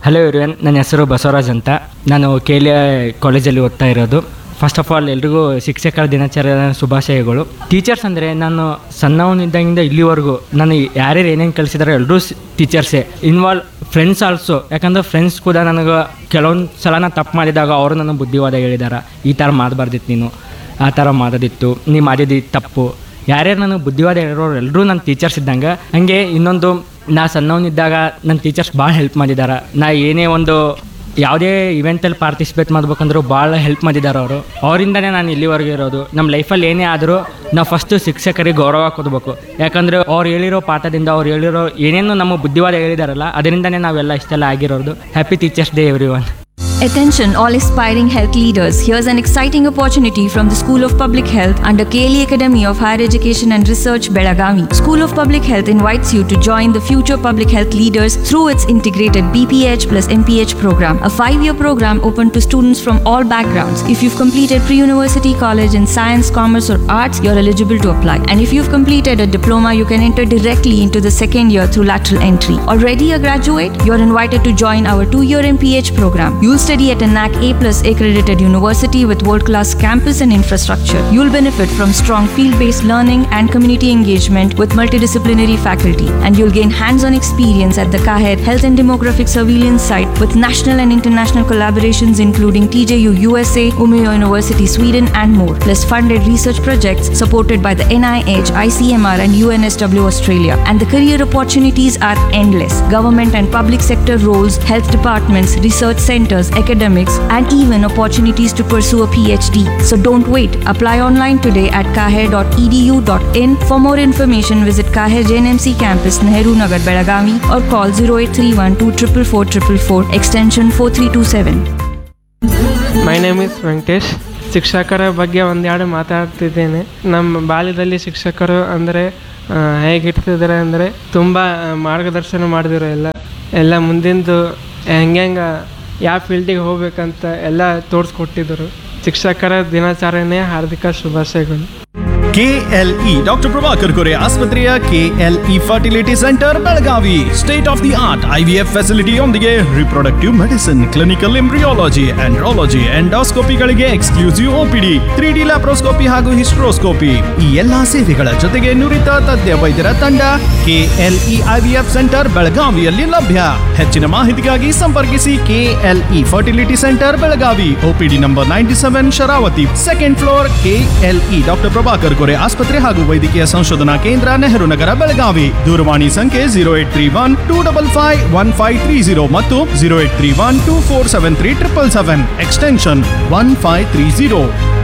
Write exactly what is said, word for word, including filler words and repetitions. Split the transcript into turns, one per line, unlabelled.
Hello everyone, ನನ್ನ ಹೆಸರು ಬಸವರಾಜ್ ಅಂತ. ನಾನು ಕೆ ಎಲ್ ಎ ಕಾಲೇಜಲ್ಲಿ ಓದ್ತಾ ಇರೋದು. ಫಸ್ಟ್ ಆಫ್ ಆಲ್ ಎಲ್ರಿಗೂ ಶಿಕ್ಷಕರ ದಿನಾಚರಣೆ ಶುಭಾಶಯಗಳು. ಟೀಚರ್ಸ್ ಅಂದರೆ ನಾನು ಸಣ್ಣವನಿದ್ದಾಗಿಂದ ಇಲ್ಲಿವರೆಗೂ ನಾನು ಯಾರ್ಯಾರು ಏನೇನು ಕಲಿಸಿದಾರೋ ಎಲ್ಲರೂ ಟೀಚರ್ಸೇ. ಇನ್ವಾಲ್ವ್ ಫ್ರೆಂಡ್ಸ್ ಆಲ್ಸೋ, ಯಾಕಂದರೆ ಫ್ರೆಂಡ್ಸ್ ಕೂಡ ನನಗೆ ಕೆಲವೊಂದು ಸಲ ನಾನು ತಪ್ಪು ಮಾಡಿದಾಗ ಅವರು ನನ್ನ ಬುದ್ಧಿವಾದ ಹೇಳಿದ್ದಾರೆ. ಈ ಥರ ಮಾಡಬಾರ್ದಿತ್ತು, ನೀನು ಆ ಥರ ಮಾಡೋದಿತ್ತು, ನೀ ಮಾಡಿದ್ದು ತಪ್ಪು. ಯಾರ್ಯಾರು ನನಗೆ ಬುದ್ಧಿವಾದ ಹೇಳಿರೋರು ಎಲ್ಲರೂ ನನ್ನ ಟೀಚರ್ಸ್ ಇದ್ದಂಗೆ. ಹಾಗೆ ಇನ್ನೊಂದು, ನಾ ಸಣ್ಣವನಿದ್ದಾಗ ನನ್ನ ಟೀಚರ್ಸ್ ಭಾಳ ಹೆಲ್ಪ್ ಮಾಡಿದ್ದಾರೆ. ನಾ ಏನೇ ಒಂದು ಯಾವುದೇ ಇವೆಂಟಲ್ಲಿ ಪಾರ್ಟಿಸಿಪೇಟ್ ಮಾಡ್ಬೇಕಂದ್ರೂ ಭಾಳ ಹೆಲ್ಪ್ ಮಾಡಿದ್ದಾರೆ ಅವರು. ಅವರಿಂದನೇ ನಾನು ಇಲ್ಲಿವರೆಗೂ ಇರೋದು. ನಮ್ಮ ಲೈಫಲ್ಲಿ ಏನೇ ಆದರೂ ನಾವು ಫಸ್ಟು ಶಿಕ್ಷಕರಿಗೆ ಗೌರವ ಕೊಡಬೇಕು. ಯಾಕಂದರೆ ಅವ್ರು ಹೇಳಿರೋ ಪಾಠದಿಂದ, ಅವ್ರು ಹೇಳಿರೋ ಏನೇನು ನಮ್ಮ ಬುದ್ಧಿವಾದ ಹೇಳಿದಾರಲ್ಲ, ಅದರಿಂದನೇ ನಾವೆಲ್ಲ ಇಷ್ಟೆಲ್ಲ ಆಗಿರೋದು. Happy teachers day every one.
Attention all aspiring health leaders. Here's an exciting opportunity from the School of Public Health under K L E Academy of Higher Education and Research, Belagavi. School of Public Health invites you to join the future public health leaders through its integrated B P H plus M P H program, a five-year program open to students from all backgrounds. If you've completed pre-university college in science, commerce or arts, you're eligible to apply. And if you've completed a diploma, you can enter directly into the second year through lateral entry. Already a graduate? You're invited to join our two-year M P H program. You'll study at a N A C A plus accredited university with world-class campus and infrastructure. You'll benefit from strong field-based learning and community engagement with multidisciplinary faculty. And you'll gain hands-on experience at the K A H E D Health and Demographic Surveillance Site with national and international collaborations including T J U U S A, Umeå University Sweden and more. Plus funded research projects supported by the N I H, I C M R and U N S W Australia. And the career opportunities are endless. Government and public sector roles, health departments, research centers, academics, and even opportunities to pursue a P H D. So don't wait. Apply online today at k a h e dot e d u dot in. For more information, visit K A H E D J N M C campus, Nehru Nagar, Belagavi, or call zero eight three one two four four four four four extension four three two seven.
My name is Venkatesh. ಶಿಕ್ಷಕರ ಬಗ್ಗೆ ಒಂದೆರಡು ಮಾತಾಡ್ತಿದ್ದೇನೆ. ನಮ್ಮ ಬಾಲ್ಯದಲ್ಲಿ ಶಿಕ್ಷಕರು ಅಂದರೆ ಹೇಗಿರ್ತಿದ್ದಾರೆ ಅಂದರೆ ತುಂಬ ಮಾರ್ಗದರ್ಶನ ಮಾಡಿದ್ರು. ಎಲ್ಲ ಎಲ್ಲ ಮುಂದಿಂದು ಹೆಂಗೆ ಯಾವ ಫೀಲ್ಡಿಗೆ ಹೋಗ್ಬೇಕಂತ ಎಲ್ಲ ತೋರಿಸ್ಕೊಟ್ಟಿದ್ದರು. ಶಿಕ್ಷಕರ ದಿನಾಚರಣೆ ಹಾರ್ದಿಕ ಶುಭಾಶಯಗಳು.
ಕೆಎಲ್ಇ ಡಾಕ್ಟರ್ ಪ್ರಭಾಕರ್ ಕೊರೆ ಆಸ್ಪತ್ರೆಯ KLE fertility centre Belagavi state of the art IVF ಫೆಸಿಲಿಟಿಯೊಂದಿಗೆ reproductive medicine, clinical embryology, andrology, ಎಂಡೋಸ್ಕೋಪಿಗಳಿಗೆ exclusive OPD, three D laparoscopy ಹಾಗೂ ಹಿಸ್ಟ್ರೋಸ್ಕೋಪಿ. ಈ ಎಲ್ಲಾ ಸೇವೆಗಳ ಜೊತೆಗೆ ನುರಿತ ತಜ್ಞ ವೈದ್ಯರ ತಂಡ ಕೆಎಲ್ಇ ಐವಿಎಫ್ ಸೆಂಟರ್ ಬೆಳಗಾವಿಯಲ್ಲಿ ಲಭ್ಯ. ಹೆಚ್ಚಿನ ಮಾಹಿತಿಗಾಗಿ ಸಂಪರ್ಕಿಸಿ KLE fertility centre Belagavi, OPD number ninety seven, Sharavati, second floor, KLE doctor Prabhakar ಕೊರೆ ಆಸ್ಪತ್ರೆ ಹಾಗೂ ವೈದ್ಯಕೀಯ ಸಂಶೋಧನಾ ಕೇಂದ್ರ, ನೆಹರು ನಗರ, ಬೆಳಗಾವಿ. ದೂರವಾಣಿ ಸಂಖ್ಯೆ zero eight three one two double five one five three zero ಮತ್ತು zero eight three one two four seven three triple seven extension one five three zero.